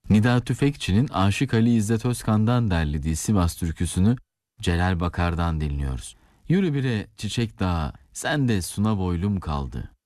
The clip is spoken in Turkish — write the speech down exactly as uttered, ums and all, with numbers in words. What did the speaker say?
Nida Tüfekçi'nin Aşık Ali İzzet Özkan'dan derlediği Sivas türküsünü Celal Bakar'dan dinliyoruz. Yürü bire çiçek dağı, sen de suna boylum kaldı.